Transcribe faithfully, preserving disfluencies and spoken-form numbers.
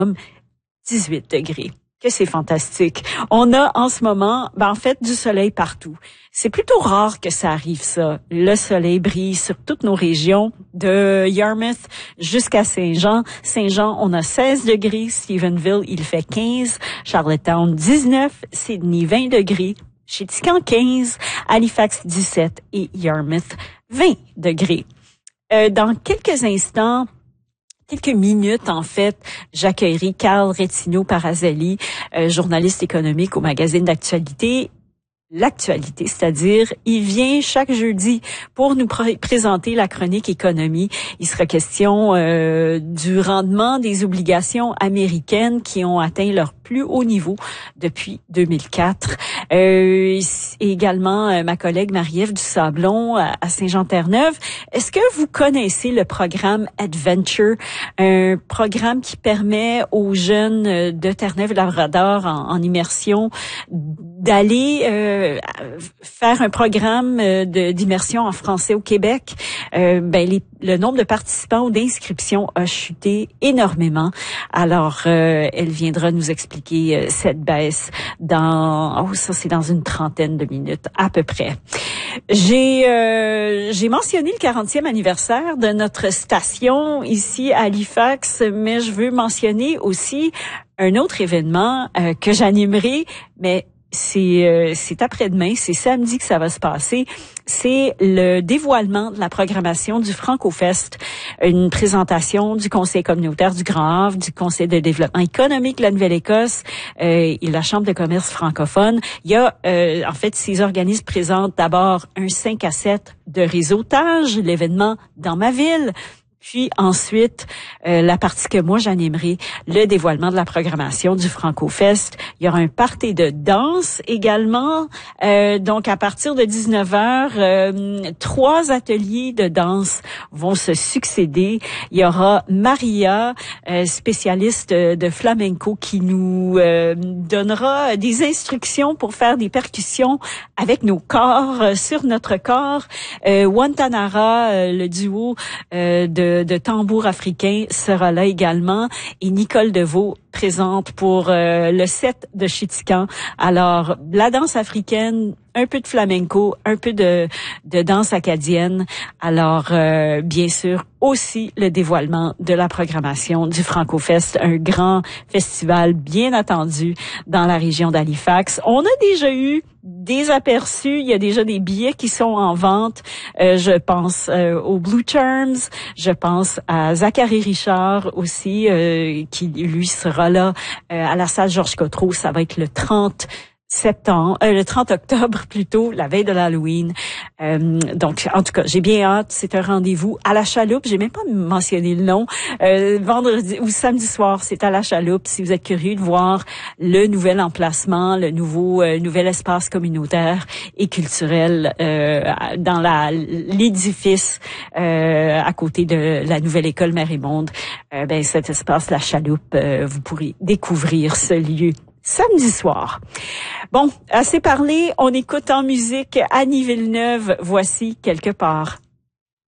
dix-huit degrés. Que c'est fantastique. On a en ce moment, ben en fait, du soleil partout. C'est plutôt rare que ça arrive, ça. Le soleil brille sur toutes nos régions, de Yarmouth jusqu'à Saint-Jean. Saint-Jean, on a seize degrés. Stephenville, il fait quinze. Charlottetown, dix-neuf. Sydney, vingt degrés. Chéticamp, quinze. Halifax, dix-sept. Et Yarmouth, vingt degrés. Euh, dans quelques instants, quelques minutes, en fait, j'accueillerai Carl Retino-Parazali, euh, journaliste économique au magazine d'actualité. L'actualité, c'est-à-dire, il vient chaque jeudi pour nous pr- présenter la chronique économie. Il sera question euh, du rendement des obligations américaines qui ont atteint leur plus haut niveau depuis deux mille quatre. Euh, et également euh, ma collègue Marie-Ève Dusablon à, à Saint-Jean-Terre-Neuve. Est-ce que vous connaissez le programme Adventure, un programme qui permet aux jeunes de Terre-Neuve-Labrador en, en immersion d'aller euh, faire un programme de, d'immersion en français au Québec? Euh, ben les, le nombre de participants ou d'inscriptions a chuté énormément. Alors, euh, elle viendra nous expliquer euh, cette baisse dans, oh ça c'est dans une trentaine de minutes à peu près. J'ai euh, j'ai mentionné le quarantième anniversaire de notre station ici à Halifax, mais je veux mentionner aussi un autre événement euh, que j'animerai, mais c'est euh, c'est après-demain, c'est samedi que ça va se passer. C'est le dévoilement de la programmation du FrancoFest, une présentation du Conseil communautaire du Grand Havre, du Conseil de développement économique de la Nouvelle-Écosse euh, et la Chambre de commerce francophone. Il y a, euh, en fait, ces organismes présentent d'abord un cinq à sept de réseautage, l'événement dans ma ville. Puis ensuite, euh, la partie que moi j'animerai, le dévoilement de la programmation du FrancoFest. Il y aura un party de danse également. Euh, donc à partir de dix-neuf heures, euh, trois ateliers de danse vont se succéder. Il y aura Maria, euh, spécialiste de flamenco, qui nous euh, donnera des instructions pour faire des percussions avec nos corps, euh, sur notre corps. Euh, Wantanara, euh, le duo euh, de de tambour africain sera là également, et Nicole Deveau présente pour euh, le set de Chéticamp. Alors, la danse africaine, un peu de flamenco, un peu de, de danse acadienne. Alors, euh, bien sûr, aussi le dévoilement de la programmation du FrancoFest, un grand festival bien attendu dans la région d'Halifax. On a déjà eu des aperçus, il y a déjà des billets qui sont en vente. Euh, je pense euh, aux Blue Terms, je pense à Zachary Richard aussi, euh, qui lui sera là euh, à la salle Georges Cotreau. Ça va être le trente septembre, euh, le trente octobre plutôt, la veille de l'Halloween. Euh, donc, en tout cas, j'ai bien hâte. C'est un rendez-vous à la Chaloupe. J'ai même pas mentionné le nom. Euh, vendredi ou samedi soir, c'est à la Chaloupe. Si vous êtes curieux de voir le nouvel emplacement, le nouveau euh, nouvel espace communautaire et culturel euh, dans la l'édifice euh, à côté de la nouvelle école Mère-et-Monde, euh, ben cet espace, la Chaloupe, euh, vous pourrez découvrir ce lieu samedi soir. Bon, assez parlé, on écoute en musique Annie Villeneuve. Voici Quelque part.